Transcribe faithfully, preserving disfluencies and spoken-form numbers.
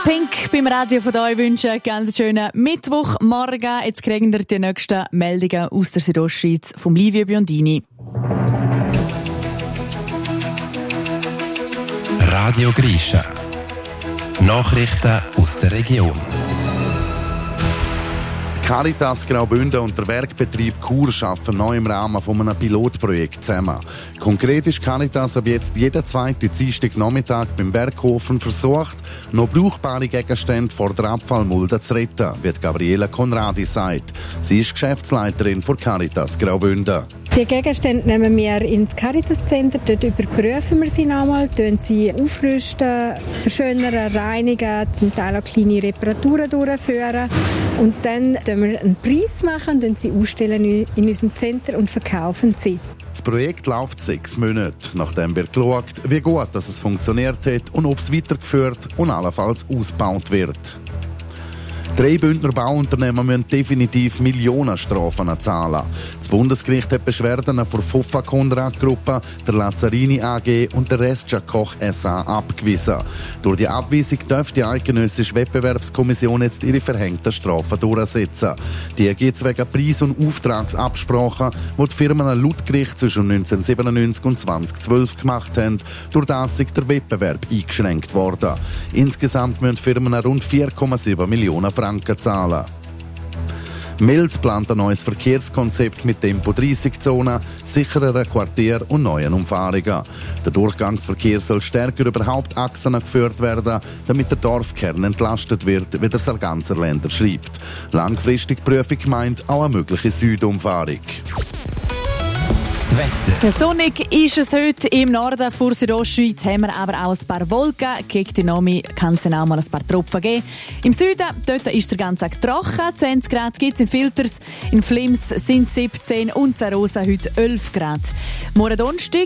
Pink beim Radio von euch wünschen einen ganz schönen Mittwochmorgen. Jetzt kriegen wir die nächsten Meldungen aus der Südostschweiz vom Livio Biondini. Radio Grisha. Nachrichten aus der Region. Caritas Graubünden und der Werkbetrieb Chur arbeiten neu im Rahmen von einem Pilotprojekt zusammen. Konkret ist Caritas ab jetzt jeden zweiten Dienstagnachmittag beim Werkhofen versucht, noch brauchbare Gegenstände vor der Abfallmulde zu retten, wie Gabriela Conradi sagt. Sie ist Geschäftsleiterin von Caritas Graubünden. Die Gegenstände nehmen wir ins Caritas-Center, dort überprüfen wir sie nochmal, tun sie aufrüsten, verschönern, reinigen, zum Teil auch kleine Reparaturen durchführen und dann tun wir einen Preis machen, tun sie ausstellen in unserem Center und verkaufen sie. Das Projekt läuft sechs Monate. Nachdem wird geschaut, wie gut dass es funktioniert hat und ob es weitergeführt und allenfalls ausgebaut wird. Drei Bündner Bauunternehmen müssen definitiv Millionenstrafen zahlen. Das Bundesgericht hat Beschwerden vor Fofa Konrad Gruppe, der Lazzarini A G und der Restscha Koch S A abgewiesen. Durch die Abweisung darf die Eidgenössische Wettbewerbskommission jetzt ihre verhängten Strafen durchsetzen. Die gibt es wegen Preis- und Auftragsabsprachen, die die Firmen laut Gericht zwischen neunzehnhundertsiebenundneunzig und zweitausendzwölf gemacht haben. Durch das ist der Wettbewerb eingeschränkt worden. Insgesamt müssen Firmen rund vier Komma sieben Millionen Franken zahlen. Milz plant ein neues Verkehrskonzept mit Tempo dreißig Zonen, sichereren Quartier und neuen Umfahrungen. Der Durchgangsverkehr soll stärker über Hauptachsen geführt werden, damit der Dorfkern entlastet wird, wie der Sarganser Länder schreibt. Langfristig Prüfung meint auch eine mögliche Südumfahrung. Das Wetter. Sonnig ist es heute im Norden vor Südostschweiz, haben wir aber auch ein paar Wolken. Gegen die Nami kann es auch mal ein paar Tropfen geben. Im Süden, dort ist der ganze Tag trocken. zwanzig Grad gibt es in Filters. In Flims sind siebzehn und in Rosa heute elf Grad. Morgen Donnerstag